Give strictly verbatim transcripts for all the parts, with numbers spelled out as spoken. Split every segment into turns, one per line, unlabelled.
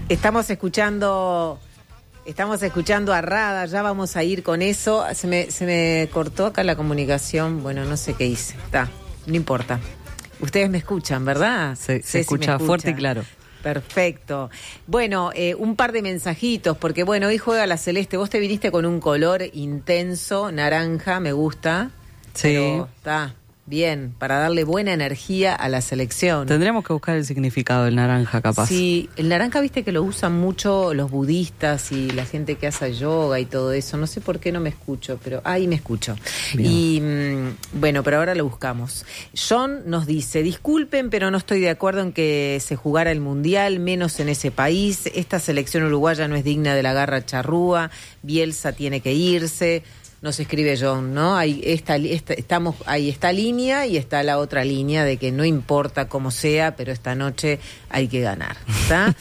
Estamos escuchando, estamos escuchando a Rada, ya vamos a ir con eso. Se me, se me cortó acá la comunicación, bueno, no sé qué hice. Está, no importa. Ustedes me escuchan, ¿verdad?
Se, se escucha, escucha fuerte y claro.
Perfecto. Bueno, eh, un par de mensajitos, porque bueno, hoy juega la Celeste. Vos te viniste con un color intenso, naranja, me gusta.
Sí.
Pero está bien, para darle buena energía a la selección.
Tendríamos que buscar el significado del naranja, capaz.
Sí, el naranja, viste que lo usan mucho los budistas y la gente que hace yoga y todo eso. No sé por qué no me escucho, pero ahí me escucho. Bien. Y mmm, bueno, pero ahora lo buscamos. John nos dice, disculpen, pero no estoy de acuerdo en que se jugara el Mundial, menos en ese país. Esta selección uruguaya no es digna de la garra charrúa. Bielsa tiene que irse. Nos escribe John, ¿no? Hay esta, esta, estamos, hay esta línea y está la otra línea de que no importa cómo sea, pero esta noche hay que ganar, ¿está?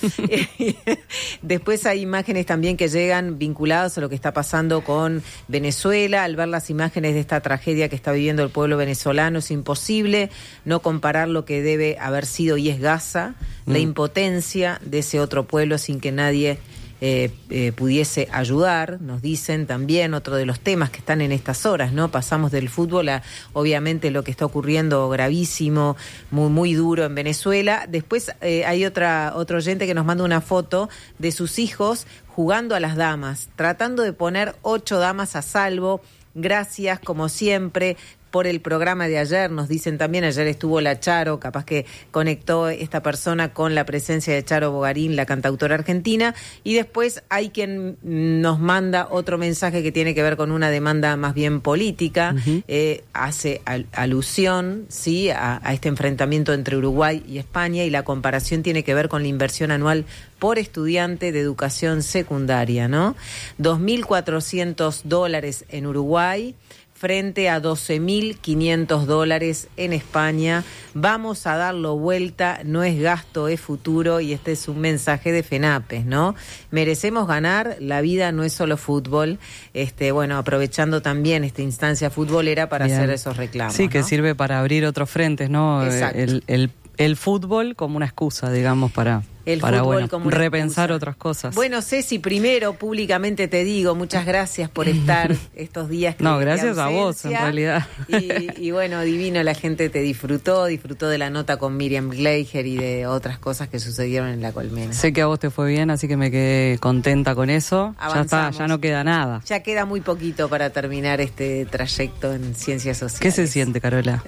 Después hay imágenes también que llegan vinculadas a lo que está pasando con Venezuela. Al ver las imágenes de esta tragedia que está viviendo el pueblo venezolano, es imposible no comparar lo que debe haber sido y es Gaza, mm. la impotencia de ese otro pueblo sin que nadie... Eh, eh, pudiese ayudar, nos dicen también, otro de los temas que están en estas horas, ¿no? Pasamos del fútbol a, obviamente, lo que está ocurriendo gravísimo, muy, muy duro en Venezuela. Después eh, hay otra, otro oyente que nos manda una foto de sus hijos jugando a las damas, tratando de poner ocho damas a salvo. Gracias, como siempre, por el programa de ayer. Nos dicen también, ayer estuvo la Charo, capaz que conectó esta persona con la presencia de Charo Bogarín, la cantautora argentina, y después hay quien nos manda otro mensaje que tiene que ver con una demanda más bien política, uh-huh. eh, hace al, alusión, sí, a, a este enfrentamiento entre Uruguay y España, y la comparación tiene que ver con la inversión anual por estudiante de educación secundaria, ¿no? dos mil cuatrocientos dólares en Uruguay, frente a doce mil quinientos dólares en España. Vamos a darlo vuelta, no es gasto, es futuro, y este es un mensaje de FENAPES, ¿no? Merecemos ganar, la vida no es solo fútbol. Este, bueno, aprovechando también esta instancia futbolera para Bien. hacer esos reclamos.
Sí, que
¿no?
sirve para abrir otros frentes, ¿no?
Exacto.
El, el, el fútbol como una excusa, digamos, para...
El
para
fútbol
bueno,
como
repensar
excusa.
otras cosas.
Bueno, Ceci, primero públicamente te digo muchas gracias por estar estos días. Que
no, gracias a vos, en realidad.
Y, y bueno, divino, la gente te disfrutó, disfrutó de la nota con Miriam Gleiger y de otras cosas que sucedieron en La Colmena.
Sé que a vos te fue bien, así que me quedé contenta con eso.
Avanzamos.
Ya está, ya no queda nada.
Ya queda muy poquito para terminar este trayecto en Ciencias Sociales.
¿Qué se siente, Carola?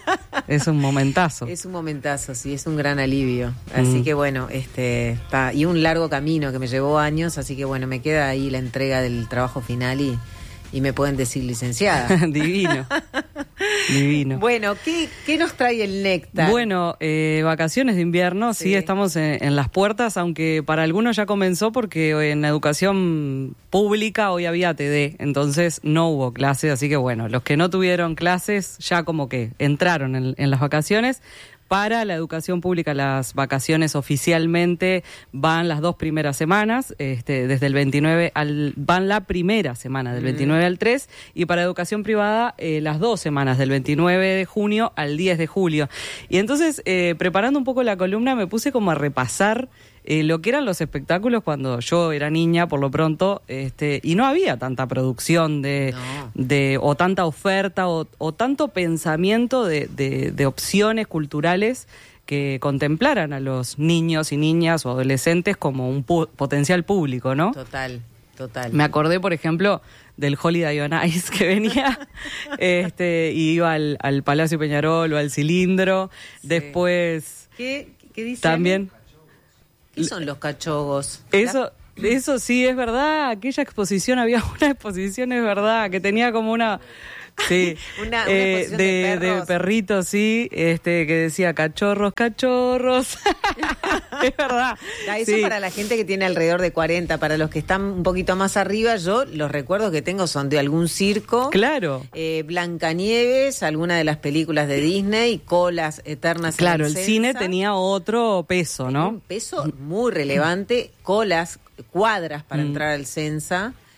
Es un momentazo.
Es un momentazo, sí, es un gran alivio. Así
mm.
que bueno, este está, y un largo camino que me llevó años, así que bueno, me queda ahí la entrega del trabajo final y, y me pueden decir licenciada.
Divino. Divino.
Bueno, ¿qué, qué nos trae el Néctar?
Bueno, eh, vacaciones de invierno, sí, sí estamos en, en las puertas, aunque para algunos ya comenzó porque en educación pública hoy había T D, entonces no hubo clases, así que bueno, los que no tuvieron clases ya como que entraron en, en las vacaciones. Para la educación pública, las vacaciones oficialmente van las dos primeras semanas, este, desde el veintinueve al, van la primera semana, del veintinueve al tres, y para educación privada, eh, las dos semanas, del veintinueve de junio al diez de julio. Y entonces, eh, preparando un poco la columna, me puse como a repasar Eh, lo que eran los espectáculos cuando yo era niña, por lo pronto, este, y no había tanta producción de, no. de o tanta oferta o, o tanto pensamiento de, de, de opciones culturales que contemplaran a los niños y niñas o adolescentes como un pu- potencial público, ¿no?
Total, total.
Me acordé, por ejemplo, del Holiday on Ice que venía este, y iba al, al Palacio Peñarol o al Cilindro. Sí. Después...
¿Qué, qué dice?
También...
¿Qué son los cachogos?
Eso, eso sí es verdad. Aquella exposición, había una exposición, es verdad, que tenía como una... Sí,
una, una
eh, de,
de,
de perritos, sí, este, que decía cachorros, cachorros. Es verdad.
Eso sí. Para la gente que tiene alrededor de cuarenta, para los que están un poquito más arriba, yo los recuerdos que tengo son de algún circo.
Claro.
Eh, Blancanieves, alguna de las películas de Disney, Colas Eternas.
Claro,
en
el cine tenía otro peso,
tenía
¿no?
Un peso muy relevante, colas, cuadras para mm. entrar al Sensa.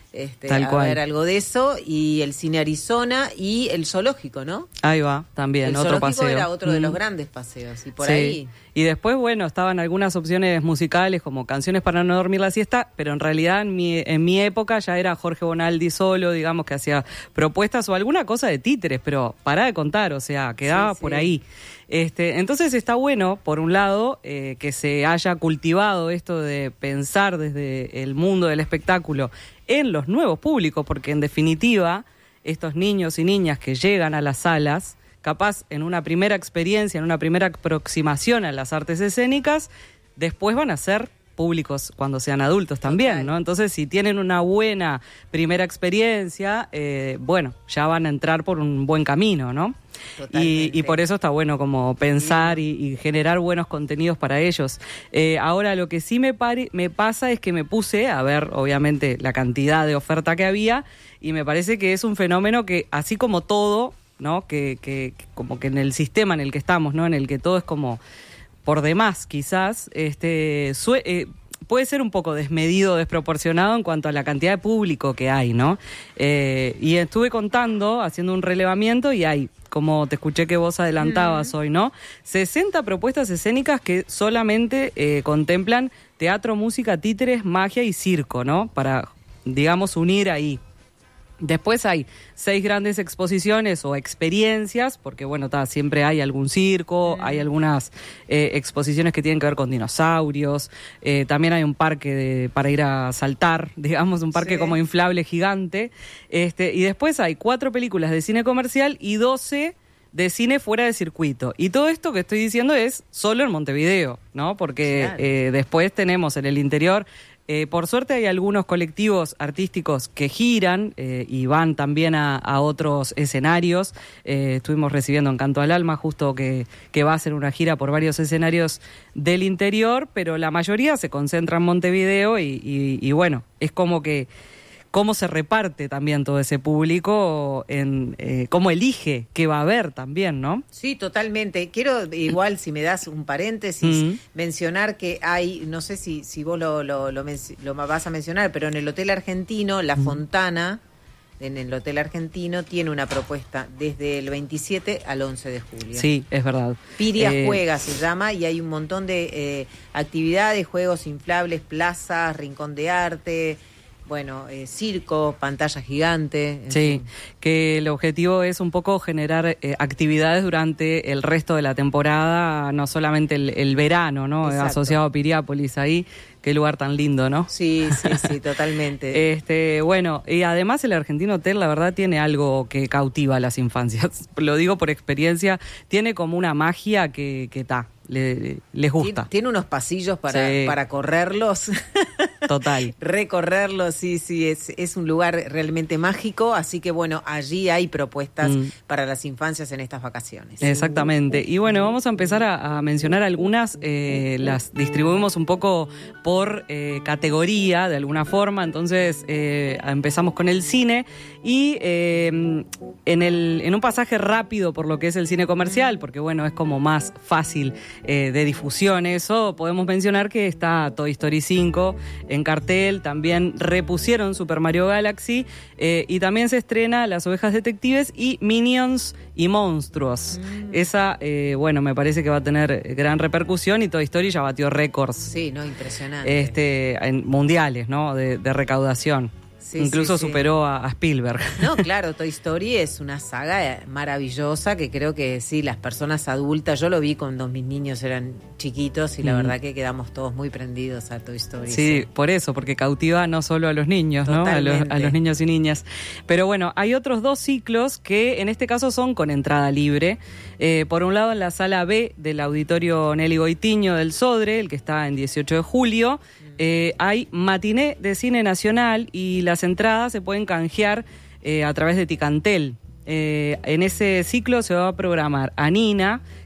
Este,
Tal
a
cual.
ver algo de eso, y el Cine Arizona y el zoológico, ¿no?
Ahí va, también,
el
otro
zoológico
paseo.
era otro de
Mm.
los grandes paseos, y por
Sí.
ahí...
Y después, bueno, estaban algunas opciones musicales como Canciones para no dormir la siesta, pero en realidad en mi, en mi época ya era Jorge Bonaldi solo, digamos, que hacía propuestas o alguna cosa de títeres, pero pará de contar, o sea, quedaba
Sí, sí.
por ahí. Este, entonces está bueno, por un lado, eh, que se haya cultivado esto de pensar desde el mundo del espectáculo en los nuevos públicos, porque en definitiva, estos niños y niñas que llegan a las salas, capaz en una primera experiencia, en una primera aproximación a las artes escénicas, después van a ser públicos cuando sean adultos también,
Total.
¿no? Entonces, si tienen una buena primera experiencia, eh, bueno, ya van a entrar por un buen camino, ¿no? Y,
Totalmente.
y por eso está bueno como pensar y, y generar buenos contenidos para ellos. Eh, ahora, lo que sí me, pare, me pasa es que me puse a ver, obviamente, la cantidad de oferta que había, y me parece que es un fenómeno que, así como todo, ¿no? Que, que, que como que en el sistema en el que estamos, ¿no? En el que todo es como por demás, quizás, este, sue, eh, puede ser un poco desmedido, desproporcionado en cuanto a la cantidad de público que hay, ¿no? Eh, y estuve contando, haciendo un relevamiento, y hay, como te escuché que vos adelantabas mm. hoy, ¿no? sesenta propuestas escénicas que solamente eh, contemplan teatro, música, títeres, magia y circo, ¿no? Para, digamos, unir ahí. Después hay seis grandes exposiciones o experiencias, porque bueno, ta, siempre hay algún circo, mm. hay algunas eh, exposiciones que tienen que ver con dinosaurios, eh, también hay un parque de, para ir a saltar, digamos, un parque sí. como inflable gigante, este, y después hay cuatro películas de cine comercial y doce de cine fuera de circuito. Y todo esto que estoy diciendo es solo en Montevideo, ¿no? Porque claro. eh, después tenemos en el interior... Eh, por suerte hay algunos colectivos artísticos que giran eh, y van también a, a otros escenarios. Eh, estuvimos recibiendo Encanto al Alma, justo que, que va a hacer una gira por varios escenarios del interior, pero la mayoría se concentra en Montevideo y, y, y bueno, es como que cómo se reparte también todo ese público, en eh, cómo elige qué va a haber también, ¿no?
Sí, totalmente. Quiero, igual, si me das un paréntesis, mm. mencionar que hay, no sé si, si vos lo, lo, lo, lo vas a mencionar, pero en el Hotel Argentino, La mm. Fontana, en el Hotel Argentino, tiene una propuesta desde el veintisiete al once de julio.
Sí, es verdad.
Piria
eh...
Juega se llama, y hay un montón de eh, actividades, juegos inflables, plazas, rincón de arte... Bueno, eh, circo, pantalla gigante.
Sí, fin. Que el objetivo es un poco generar eh, actividades durante el resto de la temporada, no solamente el, el verano, ¿no? Exacto. Asociado a Piriápolis ahí, qué lugar tan lindo, ¿no?
Sí, sí, sí, totalmente.
Este, bueno, y además el Argentino Hotel, la verdad, tiene algo que cautiva a las infancias. Lo digo por experiencia, tiene como una magia que que está. Le, les gusta.
Tiene unos pasillos para, sí. para correrlos.
Total.
Recorrerlos, sí, sí, es, es un lugar realmente mágico, así que bueno, allí hay propuestas mm. para las infancias en estas vacaciones.
Exactamente. Y bueno, vamos a empezar a, a mencionar algunas, eh, las distribuimos un poco por eh, categoría, de alguna forma, entonces eh, empezamos con el cine y eh, en, el, en un pasaje rápido por lo que es el cine comercial, porque bueno, es como más fácil Eh, de difusión eso, podemos mencionar que está Toy Story cinco en cartel, también repusieron Super Mario Galaxy eh, y también se estrena Las Ovejas Detectives y Minions y Monstruos. Mm. Esa, eh, bueno, me parece que va a tener gran repercusión y Toy Story ya batió récords.
Sí, no, impresionante.
Este, en mundiales, ¿no? De, de recaudación. Sí, Incluso sí, sí. superó a, a Spielberg.
No, claro, Toy Story es una saga maravillosa que creo que sí, las personas adultas, yo lo vi cuando mis niños eran chiquitos y la mm. verdad que quedamos todos muy prendidos a Toy Story.
Sí, sí, por eso, porque cautiva no solo a los niños, ¿no? A los, a los niños y niñas. Pero bueno, hay otros dos ciclos que en este caso son con entrada libre. Eh, por un lado en la sala B del Auditorio Nelly Goitiño del Sodre, el que está en dieciocho de julio, eh, hay matiné de cine nacional y las entradas se pueden canjear eh, a través de Ticantel. Eh, en ese ciclo se va a programar Anina,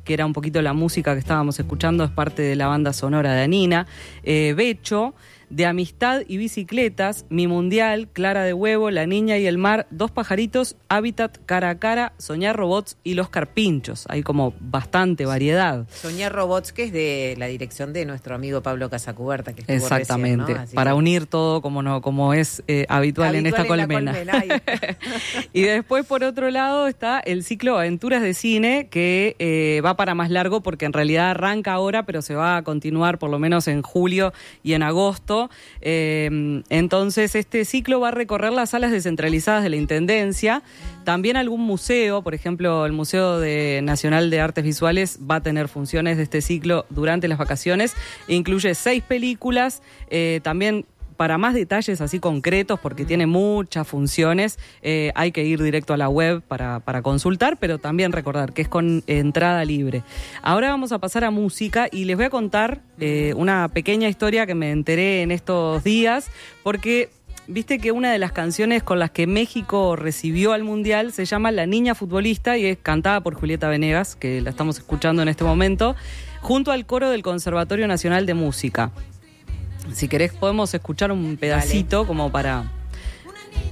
que era un poquito la música que estábamos escuchando, es parte de la banda sonora de Anina. Eh, Becho, De Amistad y Bicicletas, Mi Mundial, Clara de Huevo, La Niña y el Mar, Dos Pajaritos, Hábitat, Cara a Cara, Soñar Robots y Los Carpinchos. Hay como bastante variedad.
Soñar Robots, que es de la dirección de nuestro amigo Pablo Casacuberta, que estuvo
Exactamente,
recién, ¿no?
para
que...
unir todo como no como es eh, habitual, habitual en esta en colmena. colmena. Y después, por otro lado, está el ciclo Aventuras de Cine, que eh, va para más largo porque en realidad arranca ahora, pero se va a continuar por lo menos en julio y en agosto. Eh, entonces este ciclo va a recorrer las salas descentralizadas de la Intendencia, también algún museo, por ejemplo el Museo de Nacional de Artes Visuales va a tener funciones de este ciclo durante las vacaciones, e incluye seis películas, eh, también para más detalles así concretos, porque tiene muchas funciones, eh, hay que ir directo a la web para, para consultar, pero también recordar que es con entrada libre. Ahora vamos a pasar a música y les voy a contar eh, una pequeña historia que me enteré en estos días, porque viste que una de las canciones con las que México recibió al Mundial se llama La Niña Futbolista y es cantada por Julieta Venegas, que la estamos escuchando en este momento, junto al coro del Conservatorio Nacional de Música. Si querés podemos escuchar un pedacito, vale, como para...